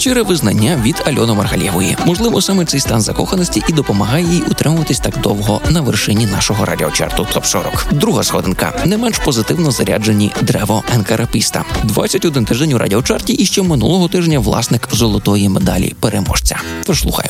Щире визнання від Альони Маргалєвої. Можливо, саме цей стан закоханості і допомагає їй утримуватись так довго на вершині нашого радіочарту ТОП-40. Друга сходинка. Не менш позитивно заряджені Древо Енкарапіста. 21 тиждень у радіочарті і ще минулого тижня власник золотої медалі переможця. Тож слухаємо.